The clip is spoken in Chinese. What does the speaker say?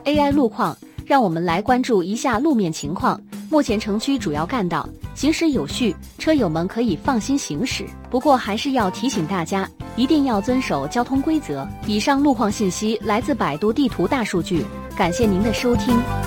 AI 路况，让我们来关注一下路面情况。目前城区主要干道行驶有序，车友们可以放心行驶。不过还是要提醒大家，一定要遵守交通规则。以上路况信息来自百度地图大数据，感谢您的收听。